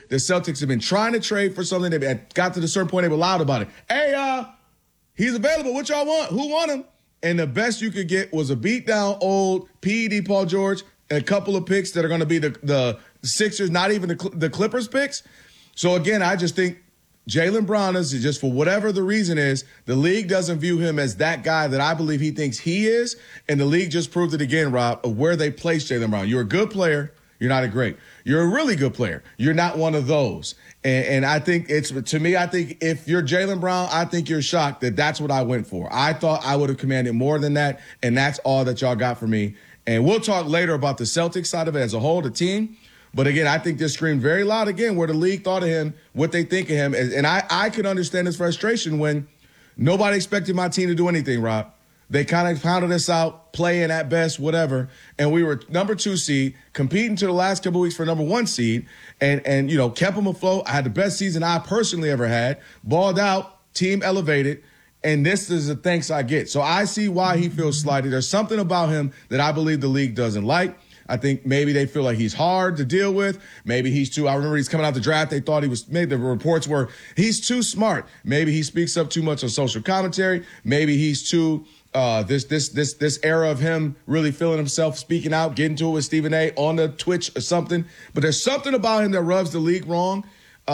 The Celtics have been trying to trade for something. They got to the certain point they were loud about it. Hey, he's available. What y'all want? Who want him? And the best you could get was a beat down old PED Paul George and a couple of picks that are going to be the Sixers, not even the Clippers picks. So again, I just think Jaylen Brown is just, for whatever the reason is, the league doesn't view him as that guy that I believe he thinks he is. And the league just proved it again, Rob, of where they placed Jaylen Brown. You're a good player. You're not a great. You're a really good player. You're not one of those. And I think I think if you're Jaylen Brown, I think you're shocked that that's what I went for. I thought I would have commanded more than that. And that's all that y'all got for me. And we'll talk later about the Celtics side of it as a whole, the team. But again, I think this screamed very loud again where the league thought of him, what they think of him. And I could understand his frustration when nobody expected my team to do anything, Rob. They kind of pounded us out, playing at best, whatever. And we were number 2 seed, competing to the last couple of weeks for number 1 seed, and you know, kept them afloat. I had the best season I personally ever had. Balled out, team elevated. And this is the thanks I get. So I see why he feels slighted. There's something about him that I believe the league doesn't like. I think maybe they feel like he's hard to deal with. Maybe he's too, I remember he's coming out the draft. They thought he was, maybe the reports were he's too smart. Maybe he speaks up too much on social commentary. Maybe he's too, this era of him really feeling himself, speaking out, getting to it with Stephen A. on the Twitch or something. But there's something about him that rubs the league wrong.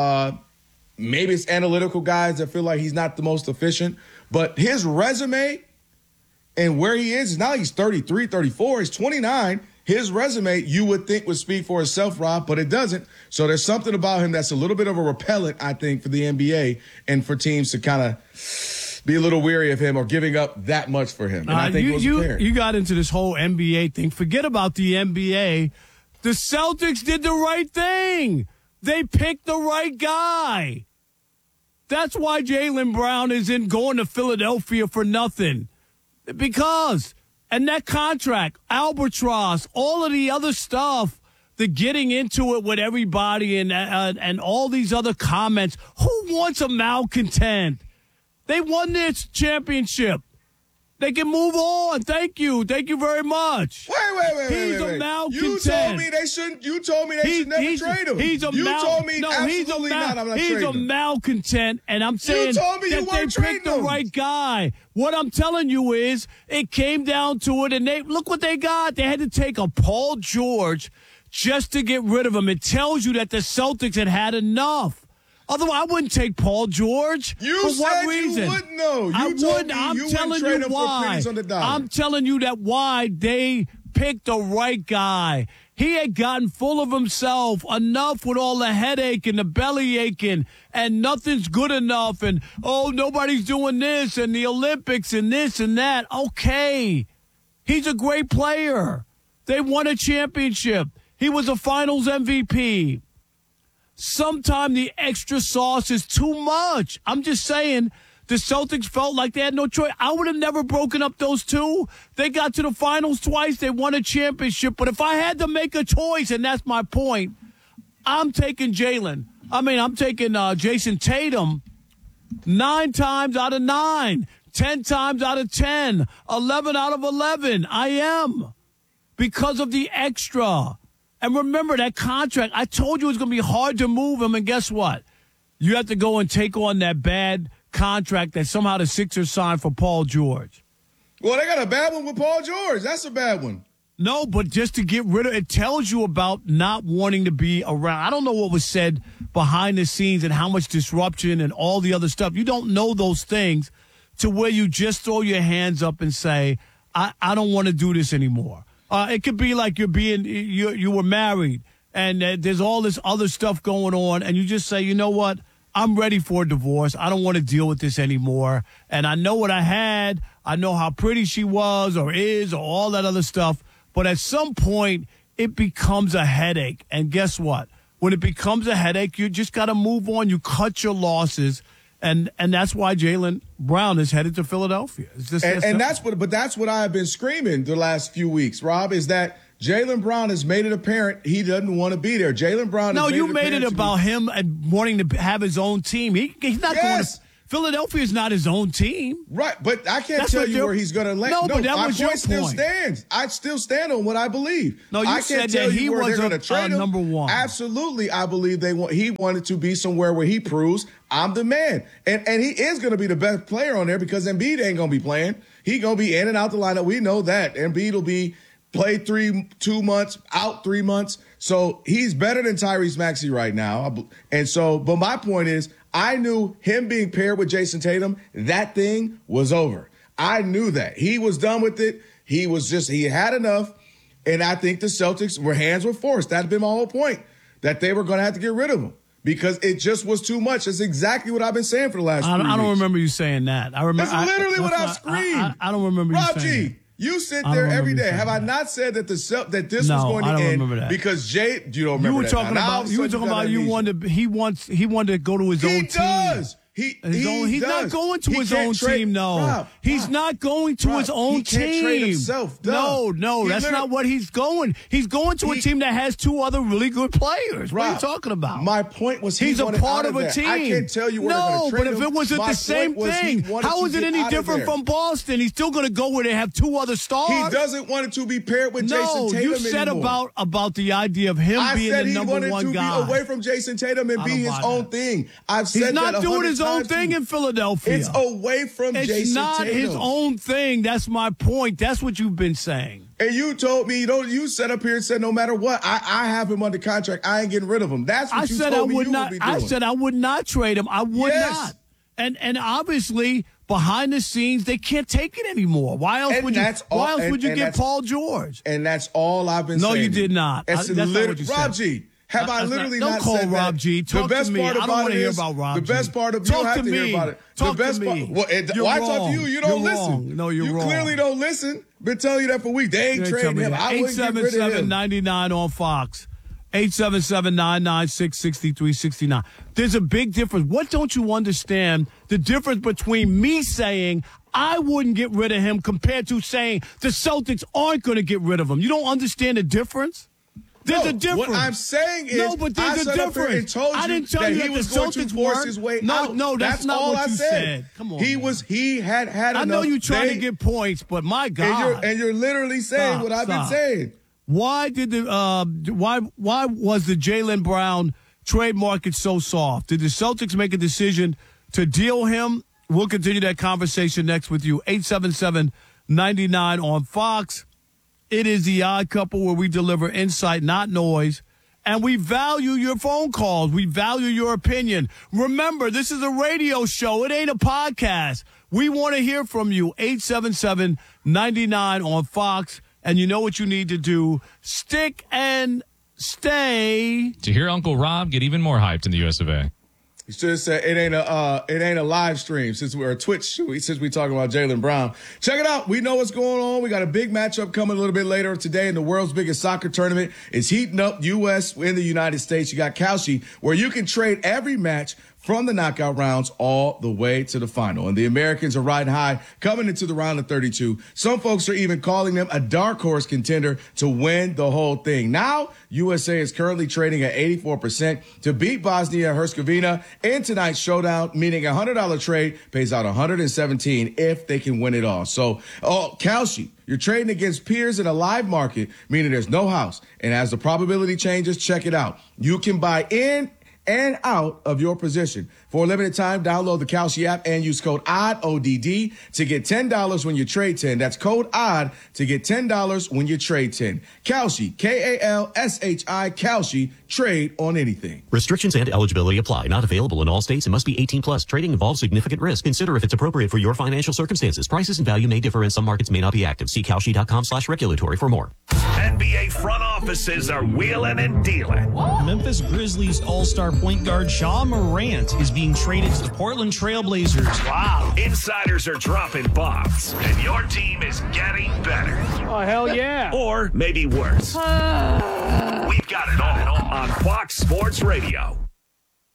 Maybe it's analytical guys that feel like he's not the most efficient. But his resume and where he is, now he's 33, 34, he's 29. His resume, you would think, would speak for itself, Rob, but it doesn't. So there's something about him that's a little bit of a repellent, I think, for the NBA and for teams to kind of be a little weary of him or giving up that much for him. And I think it was fair. You got into this whole NBA thing. Forget about the NBA. The Celtics did the right thing. They picked the right guy. That's why Jaylen Brown isn't going to Philadelphia for nothing. Because... And that contract, albatross, all of the other stuff, the getting into it with everybody and all these other comments. Who wants a malcontent? They won this championship. They can move on. Thank you. Thank you very much. Wait. He's a malcontent. You told me they shouldn't. You told me they should never trade him. He's a He's a malcontent, and I'm saying that they picked the right guy. What I'm telling you is, it came down to it, and look what they got. They had to take a Paul George just to get rid of him. It tells you that the Celtics had enough. Otherwise, I wouldn't take Paul George. You For what said reason? You wouldn't know. I wouldn't. I'm telling you why. I'm telling you that why they picked the right guy. He had gotten full of himself enough with all the headache and the belly aching and nothing's good enough and, oh, nobody's doing this and the Olympics and this and that. Okay. He's a great player. They won a championship. He was a finals MVP. Sometimes the extra sauce is too much. I'm just saying the Celtics felt like they had no choice. I would have never broken up those two. They got to the finals twice. They won a championship. But if I had to make a choice, and that's my point, I'm taking Jaylen. I'm taking Jason Tatum 9 times out of 9, 10 times out of 10, 11 out of 11. I am. Because of the extra. And remember that contract, I told you it was going to be hard to move him, and guess what? You have to go and take on that bad contract that somehow the Sixers signed for Paul George. Well, they got a bad one with Paul George. That's a bad one. No, but just to get rid of it tells you about not wanting to be around. I don't know what was said behind the scenes and how much disruption and all the other stuff. You don't know those things to where you just throw your hands up and say, I don't want to do this anymore. It could be like you were married and there's all this other stuff going on and you just say, you know what? I'm ready for a divorce. I don't want to deal with this anymore. And I know what I had. I know how pretty she was or is or all that other stuff. But at some point, it becomes a headache. And guess what? When it becomes a headache, you just got to move on. You cut your losses. And that's why Jaylen Brown is headed to Philadelphia. It's just that's what I've been screaming the last few weeks, Rob, is that Jaylen Brown has made it apparent he doesn't want to be there. Jaylen Brown. No, you made it about him and wanting to have his own team. He's not going to. Philadelphia is not his own team. Right, but I can't tell you where he's going to land. No, but that was your point. Still stands. I still stand on what I believe. No, you said that he was number one. Absolutely, I believe he wanted to be somewhere where he proves I'm the man. And he is going to be the best player on there because Embiid ain't going to be playing. He's going to be in and out the lineup. We know that. Embiid will be played 2 months, out 3 months. So he's better than Tyrese Maxey right now. And so, but my point is, I knew him being paired with Jason Tatum, that thing was over. I knew that. He was done with it. He had enough. And I think the Celtics hands were forced. That'd been my whole point, that they were going to have to get rid of him because it just was too much. That's exactly what I've been saying for the last 3 weeks. I don't remember you saying that. That's literally what I've screamed. I don't remember you saying that. You sit there every day. Have I not said that this was going to end because Jay? You don't remember that. You were talking about he wanted to go to his own team. He's not going to his own team, no. He's not going to his own team. He can't trade himself. No, that's not what he's going. He's going to a team that has 2 other really good players. What are you talking about? My point was he's a part of a team. I can't tell you where they're going to trade him. No, but if it wasn't the same thing, how is it any different from Boston? He's still going to go where they have 2 other stars. He doesn't want it to be paired with Jason Tatum anymore. You said about the idea of him being the number one guy. I said he wanted to be away from Jason Tatum and be his own thing. I've said that 100 times. He's not doing his own thing in Philadelphia. It's away from Jason Tatum. It's not his own thing. That's my point. That's what you've been saying. And you told me, you sat up here and said, no matter what, I have him under contract. I ain't getting rid of him. That's what you told me you would be doing. I said I would not trade him. I would not. And obviously, behind the scenes, they can't take it anymore. Why else would you get Paul George? And that's all I've been saying. No, you did not. That's not what you said. Rob G. Have I literally not said that? Don't call Rob G. Talk to me. I don't want to hear about Rob G. The best part of you don't have to hear about it. Talk to me. Why talk to you? You don't listen. No, you're wrong. You clearly don't listen. Been telling you that for weeks. They ain't trading him. I wouldn't get rid of him. 877-99 on Fox. 877-996-6369. There's a big difference. What don't you understand? The difference between me saying I wouldn't get rid of him compared to saying the Celtics aren't going to get rid of him. You don't understand the difference? There's a difference. What I'm saying is, but there's a difference. I didn't tell you that he was going to force his way out. No, that's not all what you said. Come on. He had enough. I know you're trying to get points, but my God. And you're literally saying what I've been saying. Why did why was the Jaylen Brown trade market so soft? Did the Celtics make a decision to deal him? We'll continue that conversation next with you. 877-99 on Fox. It is the Odd Couple where we deliver insight, not noise. And we value your phone calls. We value your opinion. Remember, this is a radio show. It ain't a podcast. We want to hear from you. 877-99 on Fox. And you know what you need to do. Stick and stay. To hear Uncle Rob get even more hyped in the US of A. You should have said it ain't a live stream since we're a Twitch since we talking about Jaylen Brown. Check it out. We know what's going on. We got a big matchup coming a little bit later today in the world's biggest soccer tournament. It's heating up U.S. in the United States. You got Kalshi, where you can trade every match from the knockout rounds all the way to the final. And the Americans are riding high coming into the round of 32. Some folks are even calling them a dark horse contender to win the whole thing. Now, USA is currently trading at 84% to beat Bosnia and Herzegovina in tonight's showdown, meaning a $100 trade pays out $117 if they can win it all. So, Kalshi, you're trading against peers in a live market, meaning there's no house. And as the probability changes, check it out. You can buy in and out of your position. For a limited time, download the Kalshi app and use code ODD, ODD, to get $10 when you trade 10. That's code ODD to get $10 when you trade 10. Kalshi, Kalshi, Kalshi, trade on anything. Restrictions and eligibility apply. Not available in all states and must be 18 plus. Trading involves significant risk. Consider if it's appropriate for your financial circumstances. Prices and value may differ and some markets may not be active. See Kalshi.com/regulatory for more. NBA front offices are wheeling and dealing. Memphis Grizzlies all-star point guard Ja Morant is being traded to the Portland Trailblazers. Wow. Insiders are dropping bombs, and your team is getting better. Oh, hell yeah. Or maybe worse. We've got it all on Fox Sports Radio.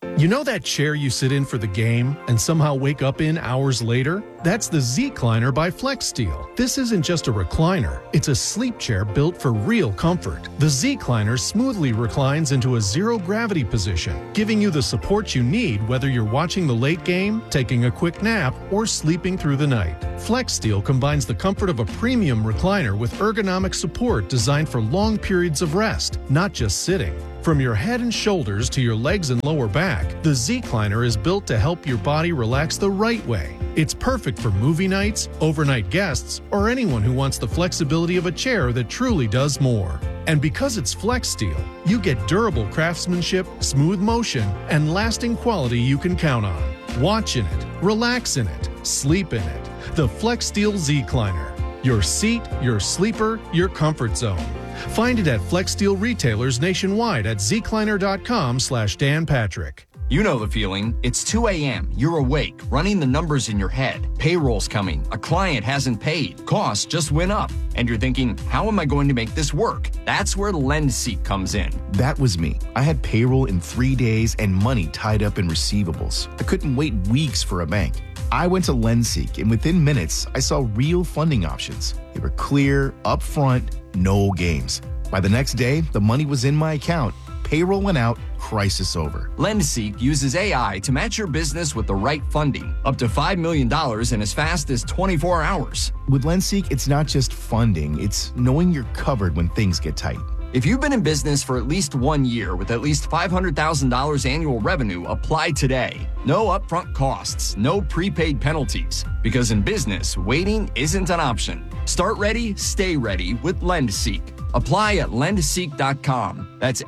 You know that chair you sit in for the game and somehow wake up in hours later? That's the Z-Cliner by FlexSteel. This isn't just a recliner. It's a sleep chair built for real comfort. The Z-Cliner smoothly reclines into a zero-gravity position, giving you the support you need whether you're watching the late game, taking a quick nap, or sleeping through the night. FlexSteel combines the comfort of a premium recliner with ergonomic support designed for long periods of rest, not just sitting. From your head and shoulders to your legs and lower back, the Z-Cliner is built to help your body relax the right way. It's perfect for movie nights, overnight guests, or anyone who wants the flexibility of a chair that truly does more. And because it's FlexSteel, you get durable craftsmanship, smooth motion, and lasting quality you can count on. Watch in it, relax in it, sleep in it. The FlexSteel Z-Cliner. Your seat, your sleeper, your comfort zone. Find it at FlexSteel retailers nationwide at zcliner.com/Dan Patrick. You know the feeling. It's 2 a.m. You're awake, running the numbers in your head. Payroll's coming. A client hasn't paid. Costs just went up. And you're thinking, how am I going to make this work? That's where LendSeek comes in. That was me. I had payroll in 3 days and money tied up in receivables. I couldn't wait weeks for a bank. I went to LendSeek, and within minutes, I saw real funding options. They were clear, upfront, no games. By the next day, the money was in my account. Payroll went out, crisis over. LendSeek uses AI to match your business with the right funding, up to $5 million in as fast as 24 hours. With LendSeek, it's not just funding, it's knowing you're covered when things get tight. If you've been in business for at least 1 year with at least $500,000 annual revenue, apply today. No upfront costs, no prepaid penalties. Because in business, waiting isn't an option. Start ready, stay ready with LendSeek. Apply at lendseek.com. That's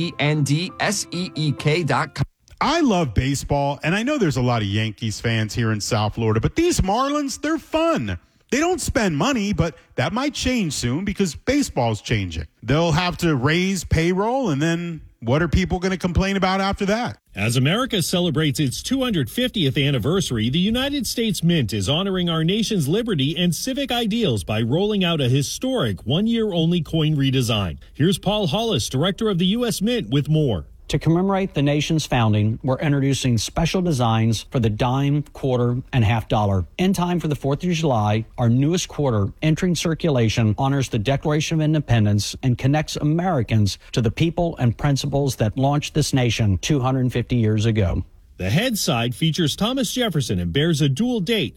LENDSEEK.com. I love baseball, and I know there's a lot of Yankees fans here in South Florida, but these Marlins, they're fun. They don't spend money, but that might change soon because baseball's changing. They'll have to raise payroll, and then what are people going to complain about after that? As America celebrates its 250th anniversary, the United States Mint is honoring our nation's liberty and civic ideals by rolling out a historic one-year-only coin redesign. Here's Paul Hollis, director of the U.S. Mint, with more. To commemorate the nation's founding, we're introducing special designs for the dime, quarter, and half dollar. In time for the 4th of July, our newest quarter, entering circulation, honors the Declaration of Independence and connects Americans to the people and principles that launched this nation 250 years ago. The head side features Thomas Jefferson and bears a dual date,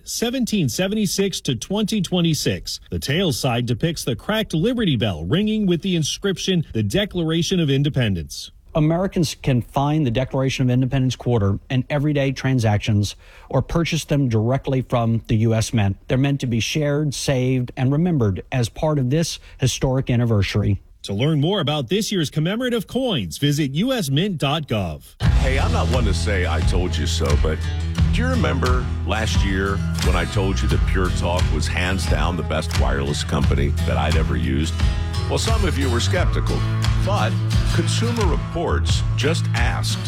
1776 to 2026. The tail side depicts the cracked Liberty Bell ringing with the inscription, the Declaration of Independence. Americans can find the Declaration of Independence quarter in everyday transactions or purchase them directly from the U.S. Mint. They're meant to be shared, saved, and remembered as part of this historic anniversary. To learn more about this year's commemorative coins, visit usmint.gov. Hey, I'm not one to say I told you so, but do you remember last year when I told you that Pure Talk was hands down the best wireless company that I'd ever used? Well, some of you were skeptical, but Consumer Reports just asked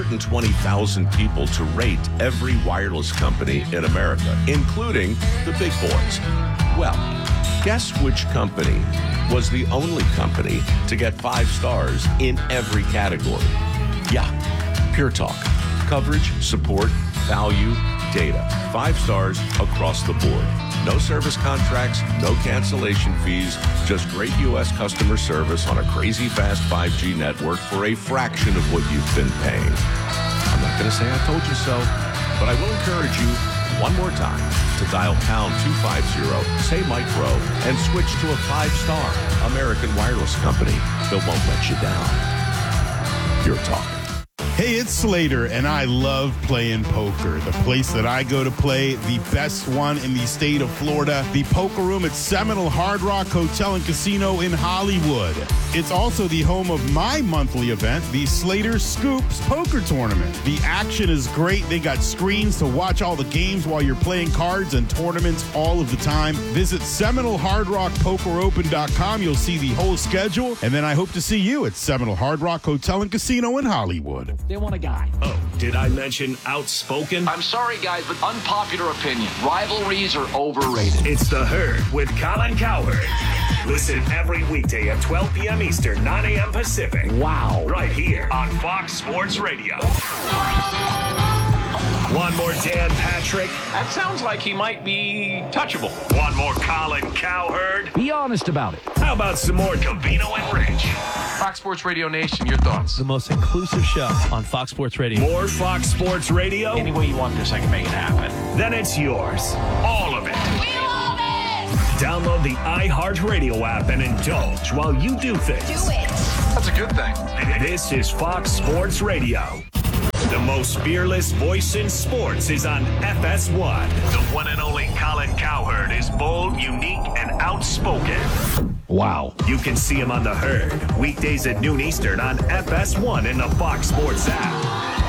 120,000 people to rate every wireless company in America, including the big boys. Well, guess which company was the only company to get 5 stars in every category? Yeah, Pure Talk. Coverage, support, value, data. 5 stars across the board. No service contracts, no cancellation fees, just great U.S. customer service on a crazy fast 5G network for a fraction of what you've been paying. I'm not going to say I told you so, but I will encourage you one more time to dial pound 250, say Mike Rowe, and switch to a 5-star American wireless company that won't let you down. Pure Talk. Hey, it's Slater, and I love playing poker. The place that I go to play, the best one in the state of Florida, the Poker Room at Seminole Hard Rock Hotel and Casino in Hollywood. It's also the home of my monthly event, the Slater Scoops Poker Tournament. The action is great. They got screens to watch all the games while you're playing cards and tournaments all of the time. Visit SeminoleHardRockPokerOpen.com. You'll see the whole schedule, and then I hope to see you at Seminole Hard Rock Hotel and Casino in Hollywood. They want a guy. Oh, did I mention outspoken? I'm sorry, guys, but unpopular opinion. Rivalries are overrated. It's The Herd with Colin Cowherd. Listen every weekday at 12 p.m. Eastern, 9 a.m. Pacific. Wow. Right here on Fox Sports Radio. One more Dan Patrick. That sounds like he might be touchable. One more Colin Cowherd. Be honest about it. How about some more Covino and Rich? Fox Sports Radio Nation, your thoughts? The most inclusive show on Fox Sports Radio. More Fox Sports Radio? Any way you want this, I can make it happen. Then it's yours. All of it. We love it! Download the iHeartRadio app and indulge while you do things. Do it. That's a good thing. This is Fox Sports Radio. The most fearless voice in sports is on FS1. The one and only Colin Cowherd is bold, unique, and outspoken. Wow. You can see him on The Herd, weekdays at noon Eastern on FS1 in the Fox Sports app.